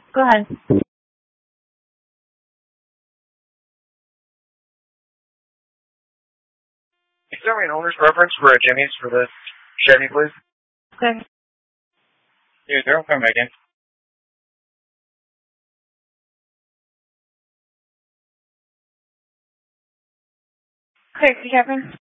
Go ahead. Can you tell me an owner's preference for a Jimmy's for the Chevy, please? Okay. Yeah, they'll come back in. Okay, Captain.